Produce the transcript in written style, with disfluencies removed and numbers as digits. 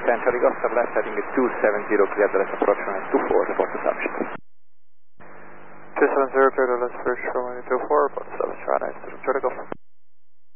Charlie Gustav, left heading is 270, clear the left approach runway 24, report to subject. 270, clear the left approach runway 24, report to subject, runway Charlie Gustav.